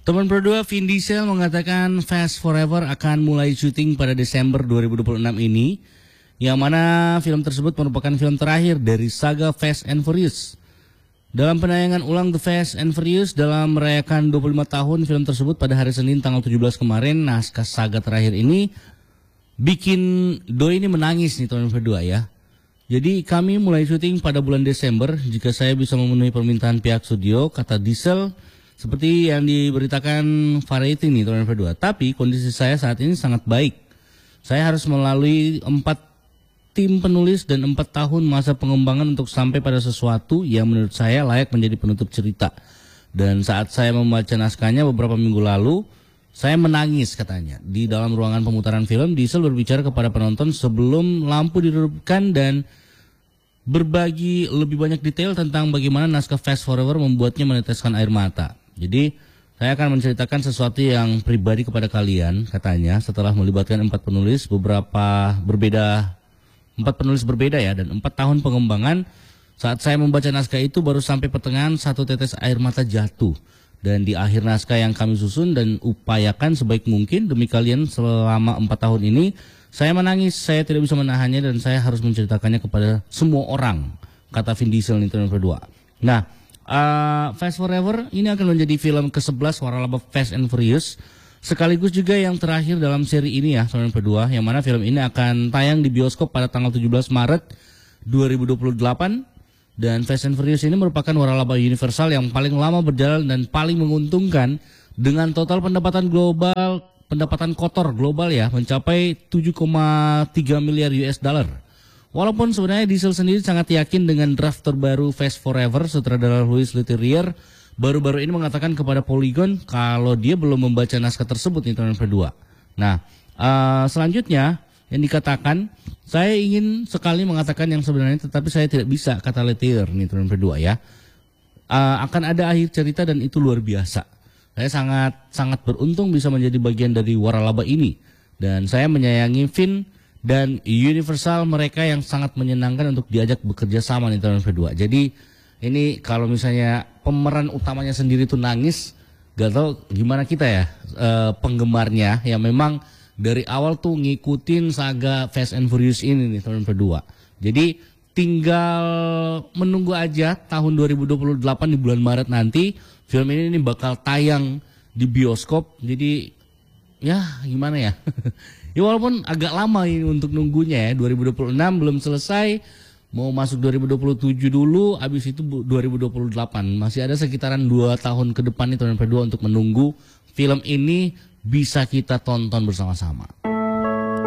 Teman berdua Vin Diesel mengatakan Fast Forever akan mulai syuting pada Desember 2026 ini, yang mana film tersebut merupakan film terakhir dari saga Fast and Furious. Dalam penayangan ulang The Fast and Furious dalam merayakan 25 tahun film tersebut pada hari Senin tanggal 17 kemarin, naskah saga terakhir ini bikin Doi ini menangis nih teman berdua ya. Jadi kami mulai syuting pada bulan Desember jika saya bisa memenuhi permintaan pihak studio, kata Diesel. Seperti yang diberitakan Variety nih teman berdua. Tapi kondisi saya saat ini sangat baik. Saya harus melalui 4 tim penulis dan 4 tahun masa pengembangan untuk sampai pada sesuatu yang menurut saya layak menjadi penutup cerita. Dan saat saya membaca naskahnya beberapa minggu lalu, saya menangis katanya. Di dalam ruangan pemutaran film, Diesel berbicara kepada penonton sebelum lampu diredupkan dan berbagi lebih banyak detail tentang bagaimana naskah Fast Forever membuatnya meneteskan air mata. Jadi saya akan menceritakan sesuatu yang pribadi kepada kalian, katanya, setelah melibatkan 4 penulis berbeda ya, dan 4 tahun pengembangan. Saat saya membaca naskah itu baru sampai pertengahan, 1 tetes air mata jatuh. Dan di akhir naskah yang kami susun dan upayakan sebaik mungkin demi kalian selama 4 tahun ini, saya menangis, saya tidak bisa menahannya dan saya harus menceritakannya kepada semua orang, kata Vin Diesel nih teman berdua. Nah, Fast Forever ini akan menjadi film ke-11 waralaba Fast and Furious, sekaligus juga yang terakhir dalam seri ini ya teman berdua, yang mana film ini akan tayang di bioskop pada tanggal 17 Maret 2028. Dan Fast and Furious ini merupakan waralaba Universal yang paling lama berjalan dan paling menguntungkan dengan total pendapatan kotor global ya mencapai 7,3 miliar US dollar. Walaupun sebenarnya Diesel sendiri sangat yakin dengan draft terbaru Fast Forever, sutradara Louis Leterrier baru-baru ini mengatakan kepada Polygon kalau dia belum membaca naskah tersebut nih teman berdua. Nah, selanjutnya yang dikatakan, saya ingin sekali mengatakan yang sebenarnya tetapi saya tidak bisa, kata Leterrier nih teman berdua ya. Akan ada akhir cerita dan itu luar biasa. Saya sangat beruntung bisa menjadi bagian dari waralaba ini dan saya menyayangi Vin dan Universal, mereka yang sangat menyenangkan untuk diajak bekerja sama nih teman berdua. Jadi ini kalau misalnya pemeran utamanya sendiri tuh nangis, gak tahu gimana kita ya penggemarnya yang memang dari awal tuh ngikutin saga Fast and Furious ini nih teman berdua. Jadi tinggal menunggu aja tahun 2028 di bulan Maret nanti film ini bakal tayang di bioskop. Jadi ya gimana ya. Ya walaupun agak lama ini untuk nunggunya ya, 2026 belum selesai, mau masuk 2027 dulu, habis itu 2028. Masih ada sekitaran 2 tahun ke depan nih teman berdua untuk menunggu film ini bisa kita tonton bersama-sama.